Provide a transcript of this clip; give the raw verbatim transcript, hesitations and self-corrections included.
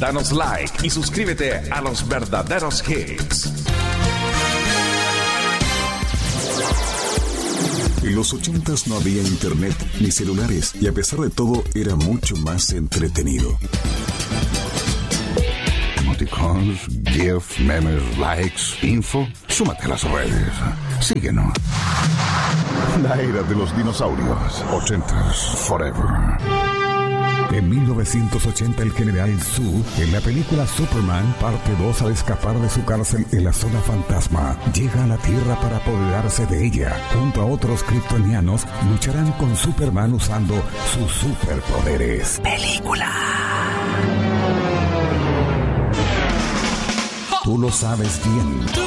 danos like y suscríbete a Los Verdaderos Hits. En los ochentas no había internet ni celulares y a pesar de todo era mucho más entretenido. Emoticons, GIF, memes, likes, info. Súmate a las redes. Síguenos. La era de los dinosaurios. Ochentas forever. En mil novecientos ochenta, el general Zhu, en la película Superman, parte dos, al escapar de su cárcel en la zona fantasma, llega a la Tierra para apoderarse de ella. Junto a otros kryptonianos, lucharán con Superman usando sus superpoderes. Película. Tú lo sabes bien.